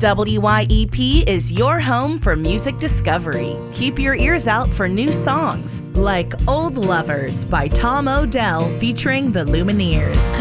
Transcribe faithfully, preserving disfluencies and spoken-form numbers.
W Y E P is your home for music discovery. Keep your ears out for new songs like Old Lovers by Tom Odell featuring the Lumineers.